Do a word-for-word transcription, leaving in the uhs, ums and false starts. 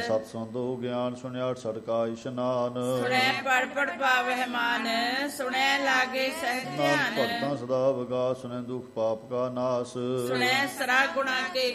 ਸਤ ਸੰਤੋ ਗਿਆਨ ਸੁਣਿਆ ਛੜਕਾ ਇਸ਼ਨਾਨ। ਸੁਣੈ ਪੜ ਪੜ ਪਾਵਹਿ ਮਾਨ, ਸੁਣੈ ਲਾਗੇ ਸਹਿਜ ਧਿਆਨ। ਭਗਤਾਂ ਸਦਾ ਵਿਗਾਸ, ਸੁਣੈ ਦੁਖ ਪਾਪ ਕਾ ਨਾਸ। ਸੁਣੈ ਸਰਾ ਗੁਣਾ ਕੇ